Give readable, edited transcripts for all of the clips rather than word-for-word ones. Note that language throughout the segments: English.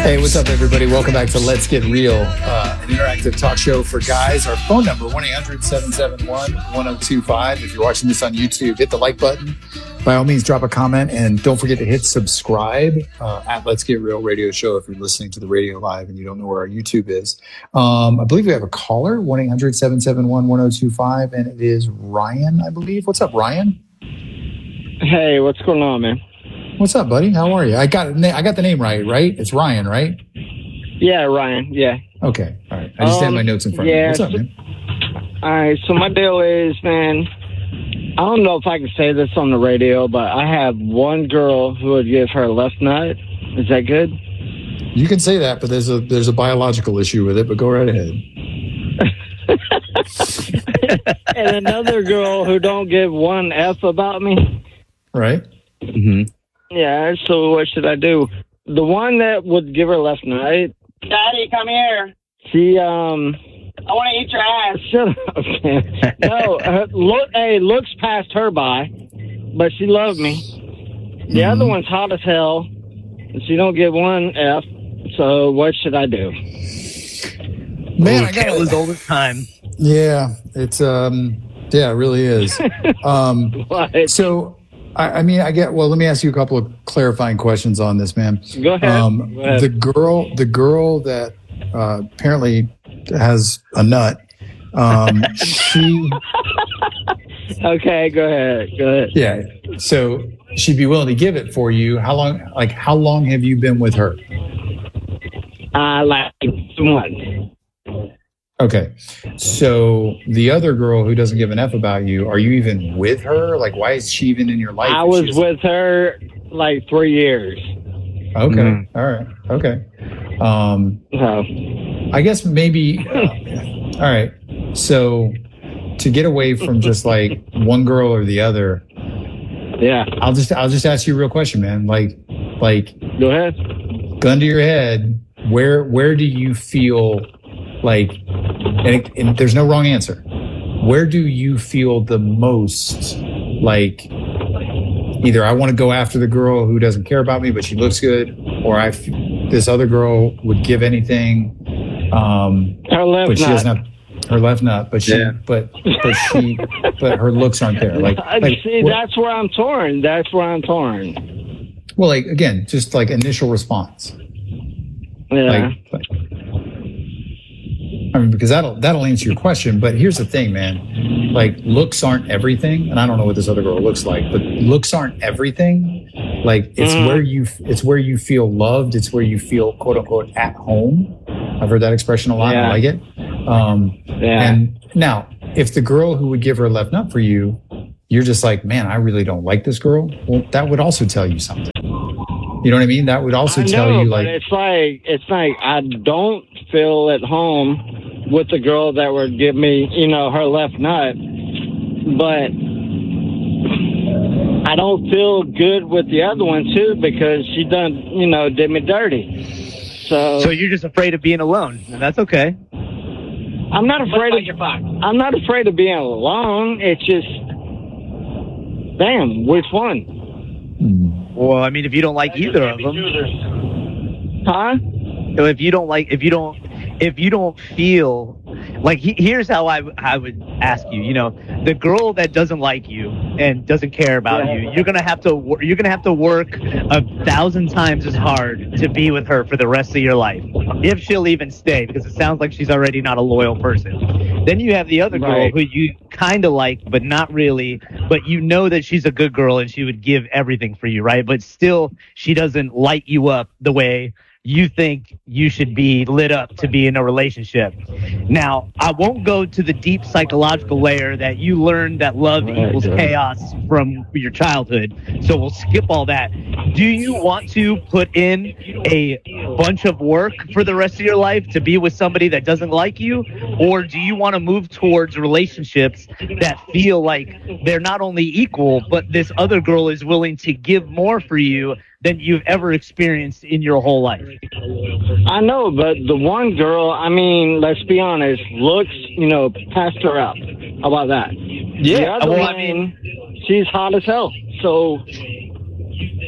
Hey, what's up, everybody? Welcome back to Let's Get Real, an interactive talk show for guys. Our phone number, 1-800-771-1025. If you're watching this on YouTube, hit the like button. By all means, drop a comment. And don't forget to hit subscribe at Let's Get Real Radio Show if you're listening to the radio live and you don't know where our YouTube is. I believe we have a caller, 1-800-771-1025, and it is Ryan, I believe. What's up, Ryan? Hey, what's going on, man? What's up, buddy? How are you? I got the name right? It's Ryan, right? Yeah, Ryan. Yeah. Okay. All right. I just had my notes in front of me. What's up, man? All right. So my deal is, man, I don't know if I can say this on the radio, but I have one girl who would give her left nut. Is that good? You can say that, but there's a biological issue with it. But go right ahead. And another girl who don't give one F about me. Right. Mm-hmm. Yeah, so what should I do? The one that would give her left nut. Daddy, come here. She, I want to eat your ass. Shut up, man. No, looks passed her by, but she loved me. The other one's hot as hell, and she don't give one F, so what should I do? Man, I got it was all the time. Yeah, it's, it really is. What? So... let me ask you a couple of clarifying questions on this, man. Go ahead. Go ahead. The girl that apparently has a nut, she... Okay, go ahead. Yeah, so she'd be willing to give it for you. How long have you been with her? Like 2 months. Okay, so the other girl who doesn't give an F about you, are you even with her? Like, why is she even in your life? I was with her like 3 years. Okay, all right, okay. I guess maybe. All right, so to get away from just like one girl or the other, yeah, I'll just ask you a real question, man. Like, go ahead. Gun to your head, where do you feel like? And there's no wrong answer. Where do you feel the most like either I want to go after the girl who doesn't care about me, but she looks good, or this other girl would give anything. Her left but she nut. doesn't have her left nut, but she, but her looks aren't there. Like see, that's where I'm torn. Well, like again, just like initial response. Yeah. I mean, because that'll answer your question. But here's the thing, man. Like, looks aren't everything, and I don't know what this other girl looks like, but looks aren't everything. Like, it's where you feel loved. It's where you feel quote unquote at home. I've heard that expression a lot. Yeah. I like it. And now, if the girl who would give her left nut for you, you're just like, man, I really don't like this girl. Well, that would also tell you something. You know what I mean? That would also tell you, like, it's like I don't feel at home with the girl that would give me, her left nut, but I don't feel good with the other one too because she done, did me dirty. So you're just afraid of being alone, and that's okay. I'm not afraid of being alone. It's just, damn, which one? Well, I mean, if you don't like either of them, huh? So if you don't feel like, here's how I would ask you. The girl that doesn't like you and doesn't care about you, you're gonna have to work 1,000 times as hard to be with her for the rest of your life, if she'll even stay, because it sounds like she's already not a loyal person. Then you have the other girl who you kind of like, but not really, but you know that she's a good girl and she would give everything for you, right? But still, she doesn't light you up the way you think you should be lit up to be in a relationship. Now, I won't go to the deep psychological layer that you learned that love equals chaos from your childhood, so we'll skip all that. Do you want to put in a bunch of work for the rest of your life to be with somebody that doesn't like you, or do you want to move towards relationships that feel like they're not only equal, but this other girl is willing to give more for you than you've ever experienced in your whole life? I know, but the one girl, I mean, let's be honest, looks, passed her up. How about that? Yeah, the other one, she's hot as hell. So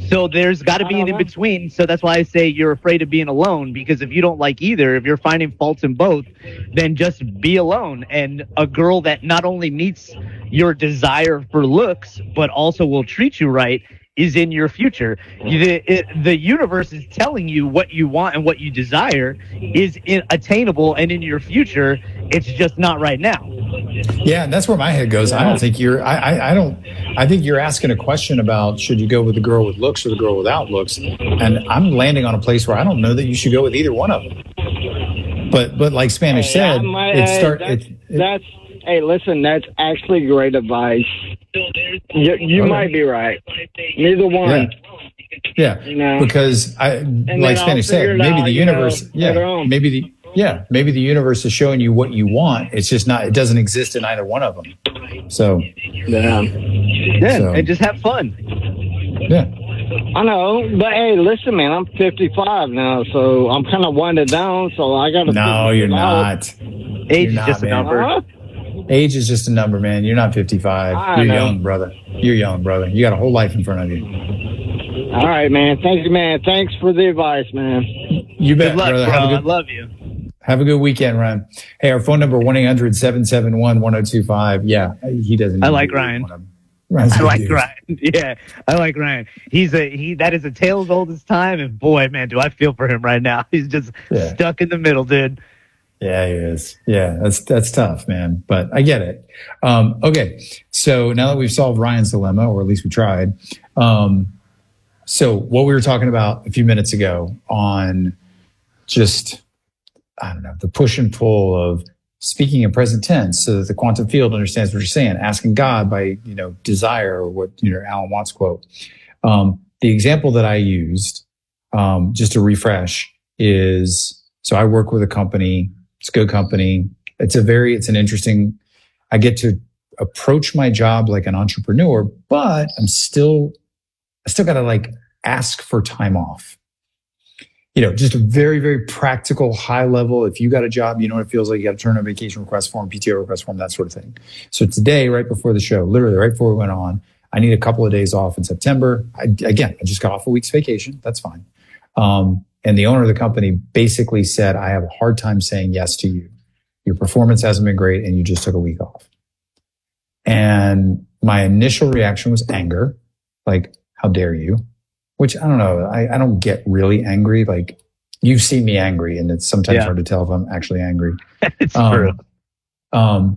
So there's got to be an in between. So that's why I say you're afraid of being alone, because if you don't like either, if you're finding faults in both, then just be alone. And a girl that not only meets your desire for looks, but also will treat you right is in your future. The universe is telling you what you want and what you desire is attainable and in your future. It's just not right now. Yeah, and that's where my head goes. I don't think you're. I think you're asking a question about should you go with the girl with looks or the girl without looks, and I'm landing on a place where I don't know that you should go with either one of them. But like Spanish said, that's hey, listen, that's actually great advice. You might be right. Neither one. Yeah, you know? Because like Spanish said, maybe the universe. Maybe the universe is showing you what you want. It's just not. It doesn't exist in either one of them. So and just have fun. Yeah. I know, but hey, listen, man, I'm 55 now, so I'm kind of winded down. So I got to. No, you're not. Age is just a number. Age is just a number, man. You're not 55. You're young, brother. You're young, brother. You got a whole life in front of you. All right, man. Thank you, man. Thanks for the advice, man. You bet, good luck, brother. Bro. I love you. Have a good weekend, Ryan. Hey, our phone number 1-800-771-1025. Yeah, he doesn't. I like Ryan. I like Ryan. Yeah, I like Ryan. That is a tale as old as time. And boy, man, do I feel for him right now. He's just stuck in the middle, dude. Yeah, he is. Yeah, that's tough, man. But I get it. Okay, so now that we've solved Ryan's dilemma, or at least we tried. So what we were talking about a few minutes ago on just, I don't know, the push and pull of speaking in present tense so that the quantum field understands what you're saying, asking God by, desire, or what, Alan Watts quote. The example that I used, just to refresh, is, so I work with a company. It's a good company. It's an interesting, I get to approach my job like an entrepreneur, but I still got to ask for time off. Just a very, very practical, high level. If you got a job, you know what it feels like. You got to turn a vacation request form, PTO request form, that sort of thing. So today, right before the show, literally right before we went on, I need a couple of days off in September. I just got off a week's vacation. That's fine. And the owner of the company basically said, I have a hard time saying yes to you. Your performance hasn't been great and you just took a week off. And my initial reaction was anger. How dare you? Which I don't know. I don't get really angry. You've seen me angry, and it's sometimes hard to tell if I'm actually angry. It's true. But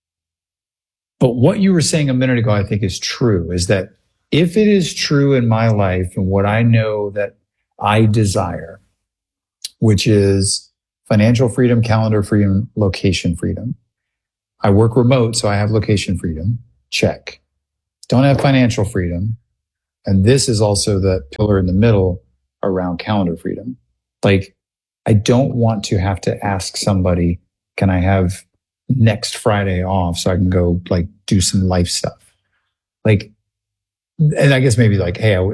what you were saying a minute ago, I think is true, is that if it is true in my life and what I know that I desire, which is financial freedom, calendar freedom, location freedom. I work remote, so I have location freedom. Check. Don't have financial freedom. And this is also the pillar in the middle around calendar freedom. I don't want to have to ask somebody, can I have next Friday off so I can go do some life stuff? And I guess maybe hey, I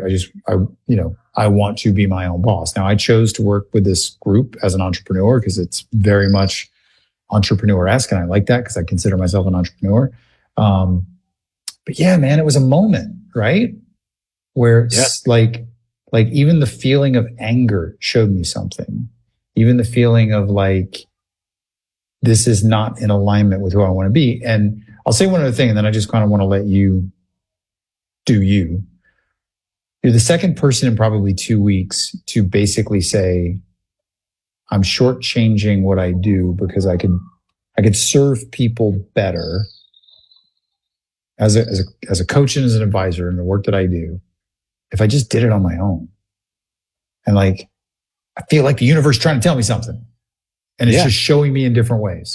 want to be my own boss. Now I chose to work with this group as an entrepreneur because it's very much entrepreneur-esque. And I like that because I consider myself an entrepreneur. But yeah, man, it was a moment, right? Where it's even the feeling of anger showed me something. Even the feeling of this is not in alignment with who I want to be. And I'll say one other thing, and then I just kind of want to let you do you. You're the second person in probably 2 weeks to basically say, I'm shortchanging what I do because I could serve people better as a coach and as an advisor in the work that I do if I just did it on my own. And I feel like the universe trying to tell me something, and it's just showing me in different ways.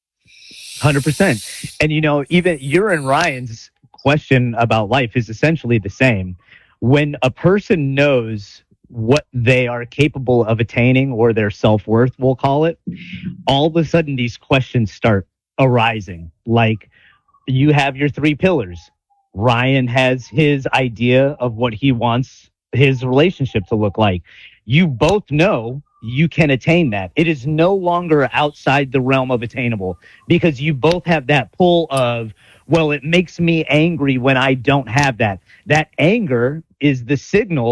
100%. And even your and Ryan's question about life is essentially the same. When a person knows what they are capable of attaining, or their self-worth, we'll call it, all of a sudden these questions start arising. You have your 3 pillars. Ryan has his idea of what he wants his relationship to look like. You both know you can attain that. It is no longer outside the realm of attainable because you both have that pull of, it makes me angry when I don't have that. That anger is the signal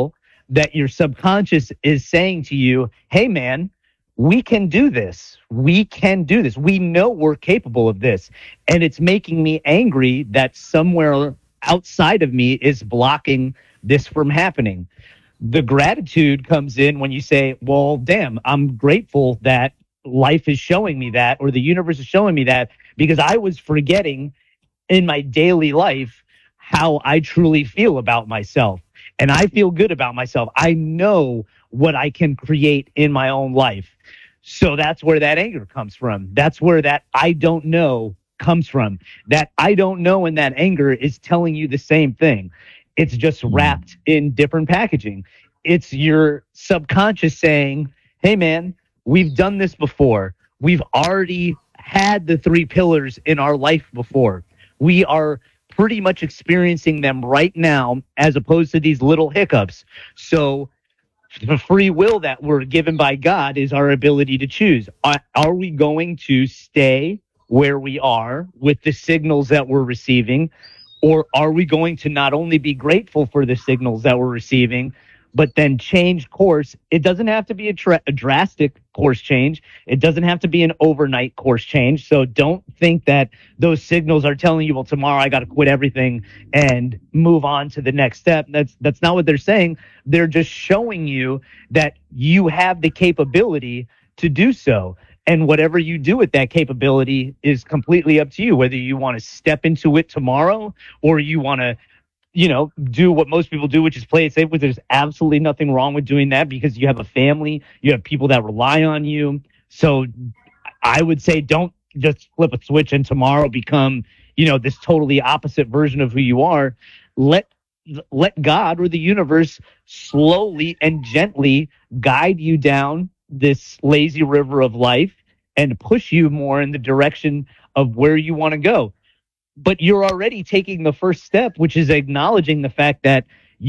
that your subconscious is saying to you, hey, man, we can do this. We can do this. We know we're capable of this. And it's making me angry that somewhere outside of me is blocking this from happening. The gratitude comes in when you say, well, damn, I'm grateful that life is showing me that, or the universe is showing me that, because I was forgetting in my daily life how I truly feel about myself. And I feel good about myself. I know what I can create in my own life. So that's where that anger comes from. That's where that I don't know comes from. That I don't know and that anger is telling you the same thing. It's just wrapped in different packaging. It's your subconscious saying, hey, man, we've done this before. We've already had the 3 pillars in our life before. We are pretty much experiencing them right now as opposed to these little hiccups. So the free will that we're given by God is our ability to choose. Are we going to stay where we are with the signals that we're receiving? Or are we going to not only be grateful for the signals that we're receiving, but then change course? It doesn't have to be a drastic course change. It doesn't have to be an overnight course change. So don't think that those signals are telling you, well, tomorrow I got to quit everything and move on to the next step. That's not what they're saying. They're just showing you that you have the capability to do so. And whatever you do with that capability is completely up to you, whether you want to step into it tomorrow or you want to, do what most people do, which is play it safe, which there's absolutely nothing wrong with doing that because you have a family, you have people that rely on you. So I would say don't just flip a switch and tomorrow become, this totally opposite version of who you are. Let God or the universe slowly and gently guide you down this lazy river of life and push you more in the direction of where you want to go. But you're already taking the first step, which is acknowledging the fact that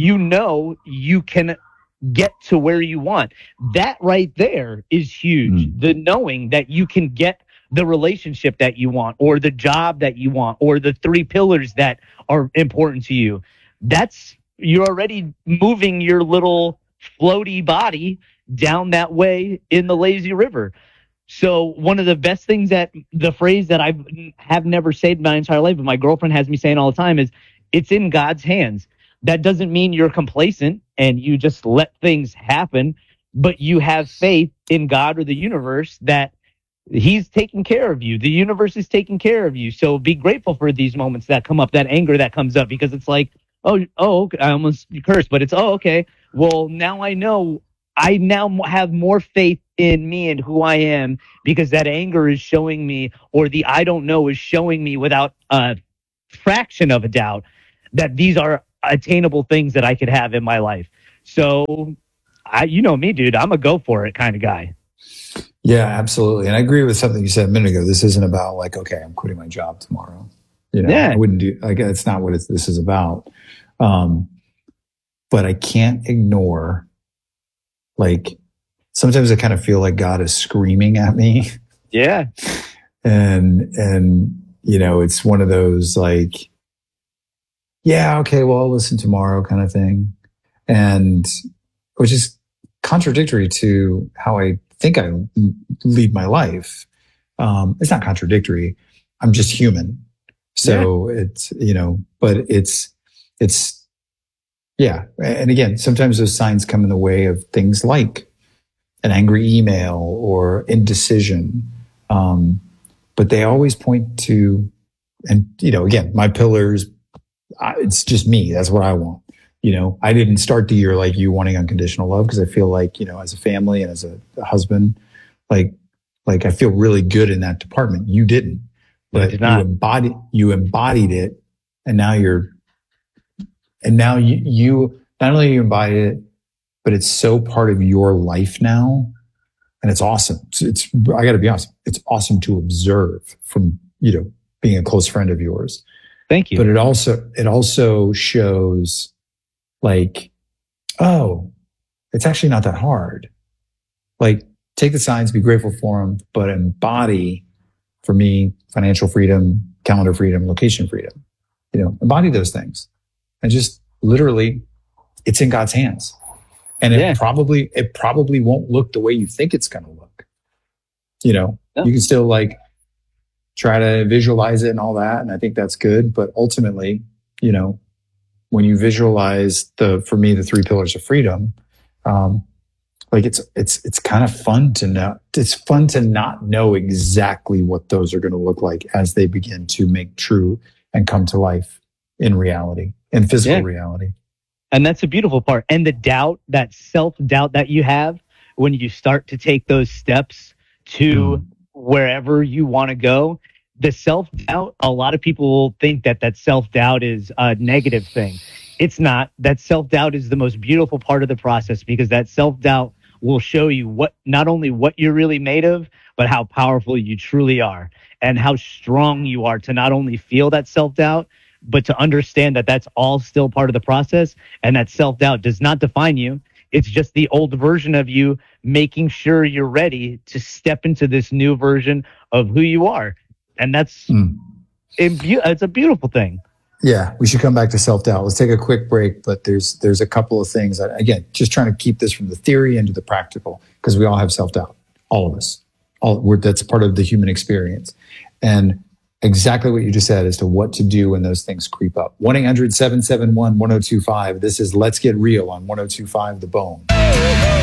you can get to where you want. That right there is huge. The knowing that you can get the relationship that you want, or the job that you want, or the 3 pillars that are important to you. You're already moving your little floaty body down that way in the lazy river. So one of the best things that the phrase that I have never said my entire life, but my girlfriend has me saying all the time is, it's in God's hands. That doesn't mean you're complacent and you just let things happen, but you have faith in God or the universe that He's taking care of you. The universe is taking care of you. So be grateful for these moments that come up, that anger that comes up, because it's like, oh, okay. I almost cursed, but it's, okay. Well, now I know. I now have more faith in me and who I am because that anger is showing me, or the I don't know is showing me without a fraction of a doubt that these are attainable things that I could have in my life. So, you know me, dude, I'm a go for it kind of guy. Yeah, absolutely. And I agree with something you said a minute ago. This isn't about like, okay, I'm quitting my job tomorrow. I wouldn't do, it's not what this is about. But I can't ignore, like, sometimes I kind of feel like God is screaming at me. Yeah. And it's one of those like, yeah, okay, well, I'll listen tomorrow kind of thing. And which is contradictory to how I think I lead my life. It's not contradictory. I'm just human. So it's, but it's, yeah. And again, sometimes those signs come in the way of things like an angry email or indecision. But they always point to, and, again, my pillars, it's just me. That's what I want. I didn't start the year like you wanting unconditional love, because I feel like, as a family and as a husband, like I feel really good in that department. You didn't, but you embodied it. And now you not only you embodied it, but it's so part of your life now. And it's awesome. I gotta be honest. It's awesome to observe from, being a close friend of yours. Thank you. But it also shows like, oh, it's actually not that hard. Like, take the signs, be grateful for them, but embody, for me, financial freedom, calendar freedom, location freedom. Embody those things. And just literally, it's in God's hands. And it probably won't look the way you think it's going to look. You know, you can still like try to visualize it and all that. And I think that's good. But ultimately, you know, when you visualize for me, the 3 pillars of freedom, like it's kind of fun to know. It's fun to not know exactly what those are going to look like as they begin to make true and come to life in reality, in physical reality. And that's a beautiful part. And the doubt, that self-doubt that you have when you start to take those steps to wherever you want to go, the self-doubt, a lot of people will think that self-doubt is a negative thing. It's not. That self-doubt is the most beautiful part of the process, because that self-doubt will show you not only what you're really made of, but how powerful you truly are and how strong you are to not only feel that self-doubt, but to understand that that's all still part of the process, and that self-doubt does not define you. It's just the old version of you making sure you're ready to step into this new version of who you are. And that's it's a beautiful thing. Yeah, we should come back to self-doubt. Let's take a quick break, but there's a couple of things that, again, just trying to keep this from the theory into the practical, because we all have self-doubt, all of us. That's part of the human experience. And exactly what you just said as to what to do when those things creep up. 1-800-771-1025. This is Let's Get Real on 1025 The Bone.